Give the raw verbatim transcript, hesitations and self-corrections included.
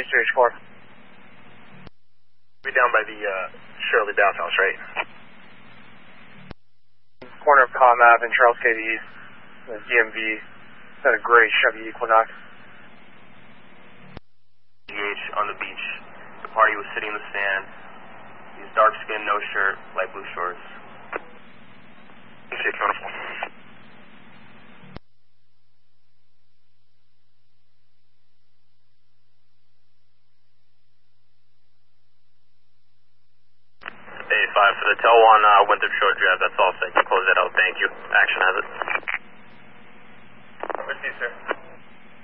H four. Be down by the uh, Shirley bathhouse, right? Corner of Palm Ave and Charles K. East. The D M V. Got a gray Chevy Equinox. G H on the beach. The party was sitting in the sand. He's dark skin, no shirt, light blue shorts. six one four. Hey, five for the Tel one uh, Winthrop Short Drive. That's all set. You close that out. Thank you. Action has it. With you, sir.